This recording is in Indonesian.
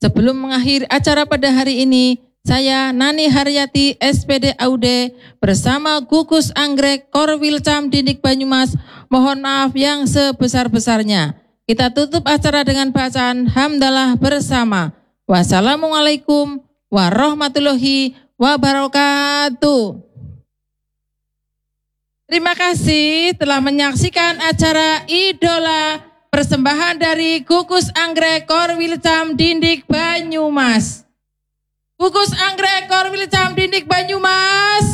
Sebelum mengakhiri acara pada hari ini, saya Nani Haryati SPD Aude bersama Gugus Anggrek Korwilcam Dindik Banyumas mohon maaf yang sebesar-besarnya. Kita tutup acara dengan bacaan hamdalah bersama. Wassalamualaikum warahmatullahi wabarakatuh. Terima kasih telah menyaksikan acara Idola persembahan dari Gugus Anggrek Korwilcam Dindik Banyumas. Gugus Anggrek Korwilcam Dindik Banyumas.